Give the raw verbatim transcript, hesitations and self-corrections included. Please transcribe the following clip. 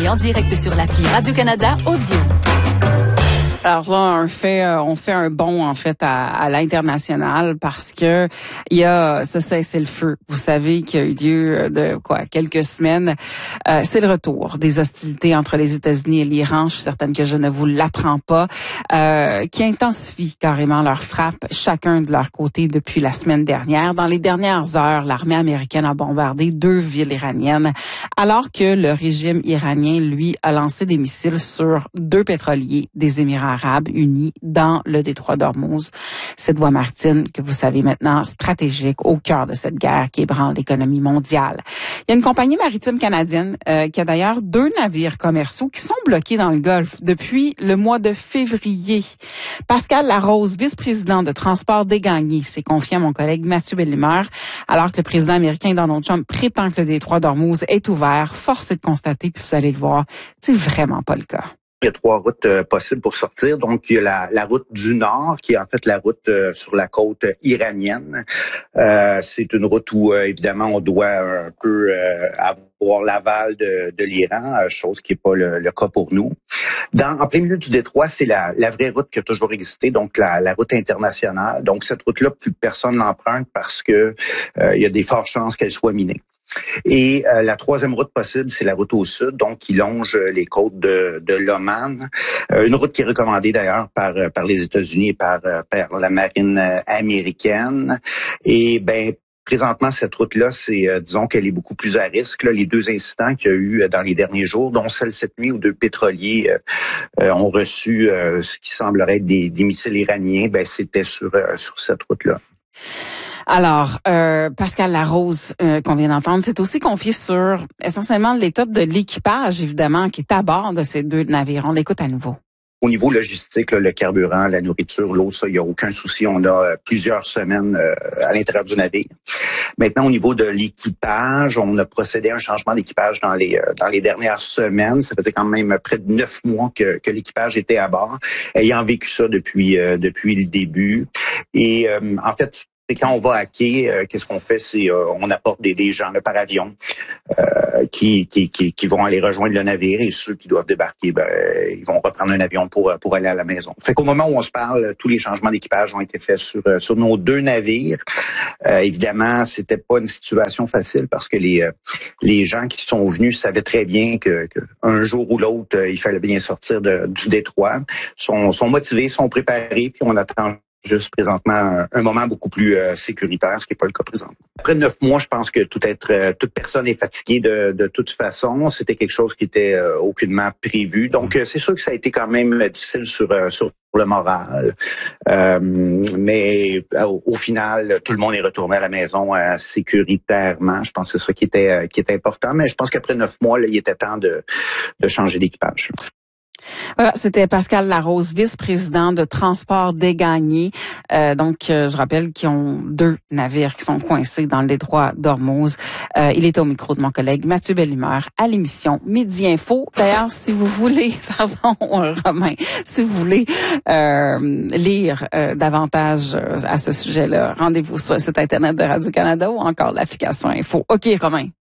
et en direct sur l'appli Radio-Canada Audio. Alors là, on fait, on fait un bond en fait à, à l'international parce que il y a ce cessez-le-feu. Vous savez qu'il y a eu lieu de quoi quelques semaines. Euh, c'est le retour des hostilités entre les États-Unis et l'Iran. Je suis certaine que je ne vous l'apprends pas, euh, qui intensifient carrément leurs frappes, chacun de leur côté depuis la semaine dernière. Dans les dernières heures, l'armée américaine a bombardé deux villes iraniennes, alors que le régime iranien, lui, a lancé des missiles sur deux pétroliers des Émirats arabes unis dans le détroit d'Ormuz. Cette voie maritime que vous savez maintenant stratégique au cœur de cette guerre qui ébranle l'économie mondiale. Il y a une compagnie maritime canadienne euh, qui a d'ailleurs deux navires commerciaux qui sont bloqués dans le Golfe depuis le mois de février. Pascal Larose, vice-président de Transport des Gagnés, s'est confié à mon collègue Mathieu Bellemare, alors que le président américain Donald Trump prétend que le détroit d'Ormuz est ouvert. Force est de constater, puis vous allez le voir, c'est vraiment pas le cas. Il y a trois routes euh, possibles pour sortir. Donc, il y a la, la route du Nord, qui est en fait la route euh, sur la côte iranienne. Euh, c'est une route où, euh, évidemment, on doit un peu euh, avoir l'aval de, de l'Iran, euh, chose qui n'est pas le, le cas pour nous. Dans, en plein milieu du détroit, c'est la, la vraie route qui a toujours existé, donc la, la route internationale. Donc, cette route-là, plus personne l'emprunte parce que euh, il y a des fortes chances qu'elle soit minée. Et euh, la troisième route possible, c'est la route au sud, donc qui longe les côtes de, de l'Oman. Euh, une route qui est recommandée d'ailleurs par par les États-Unis et par, par la marine américaine. Et ben présentement, cette route-là, c'est euh, disons qu'elle est beaucoup plus à risque. Là, les deux incidents qu'il y a eu dans les derniers jours, dont celle cette nuit où deux pétroliers euh, euh, ont reçu euh, ce qui semblerait être des, des missiles iraniens, ben c'était sur euh, sur cette route-là. Alors, euh, Pascal Larose, euh, qu'on vient d'entendre, c'est aussi confié sur essentiellement l'état de l'équipage, évidemment, qui est à bord de ces deux navires. On l'écoute à nouveau. Au niveau logistique, là, le carburant, la nourriture, l'eau, ça, il n'y a aucun souci. On a euh, plusieurs semaines euh, à l'intérieur du navire. Maintenant, au niveau de l'équipage, on a procédé à un changement d'équipage dans les euh, dans les dernières semaines. Ça faisait quand même près de neuf mois que, que l'équipage était à bord, ayant vécu ça depuis euh, depuis le début. Et euh, en fait, c'est quand on va à quai, euh, qu'est-ce qu'on fait, c'est euh, on apporte des, des gens là, par avion euh, qui, qui, qui, qui vont aller rejoindre le navire et ceux qui doivent débarquer, ben, ils vont reprendre un avion pour, pour aller à la maison. Fait qu'au moment où on se parle, tous les changements d'équipage ont été faits sur, sur nos deux navires. Euh, évidemment, c'était pas une situation facile parce que les, euh, les gens qui sont venus savaient très bien que, que un jour ou l'autre, il fallait bien sortir de, du détroit. Sont, sont motivés, sont préparés, puis on attend juste présentement un, un moment beaucoup plus euh, sécuritaire, ce qui n'est pas le cas présent. Après neuf mois, je pense que tout être, euh, toute personne est fatiguée de, de toute façon. C'était quelque chose qui était euh, aucunement prévu. Donc, euh, c'est sûr que ça a été quand même difficile sur, euh, sur le moral. Euh, mais au, au final, tout le monde est retourné à la maison euh, sécuritairement. Je pense que c'est ça qui était, euh, qui était important. Mais je pense qu'après neuf mois, là, il était temps de, de changer d'équipage. Voilà, c'était Pascal Larose, vice-président de Transport des Gagnés. Euh, donc, euh, je rappelle qu'ils ont deux navires qui sont coincés dans le détroit d'Ormuz. Euh, il était au micro de mon collègue Mathieu Bellemare à l'émission Midi Info. D'ailleurs, si vous voulez, pardon, Romain, si vous voulez euh, lire euh, davantage à ce sujet-là, rendez-vous sur le site Internet de Radio-Canada ou encore l'application Info. OK, Romain.